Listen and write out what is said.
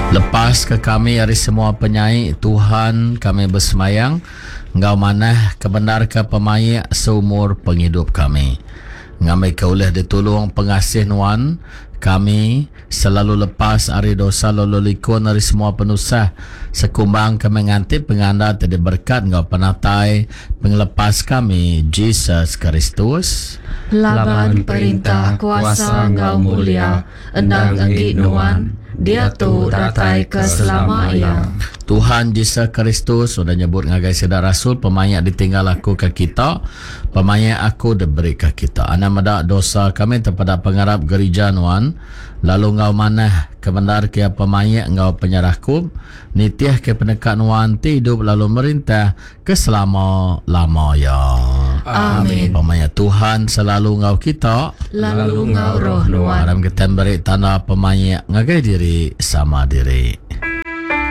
Lepas ke kami hari semua penyai, Tuhan kami bersemayang, Engkau manah kebenar ke pemayi seumur penghidup kami. Ngamai kaulah ditolong pengasih Nuan, kami selalu lepas hari dosa lalu likun dari semua penusah. Sekumbang kami ngantip penganda tadi berkat Engkau penatai penglepas kami, Jesus Kristus. Laban perintah kuasa Engkau mulia, endang enggit Nuan, dia tu datai keselamatan. Tuhan Yesus Kristus sudah nyebut ngagai sedar rasul, pemayak ditinggal aku ke kita, pemayak aku diberi ke kita. Ana medak dosa kami terhadap pengarap gereja Nuan, lalu ngau manah kebenar ke pemayak ngau penyerahku, nitiah ke penekat Nuan hidup lalu merintah ke selama-lamanya. Amin. Pemayak Tuhan selalu ngau kita, Lalu ngau roh Nuan. Dalam kita beri tanda pemayak ngagai diri sama diri.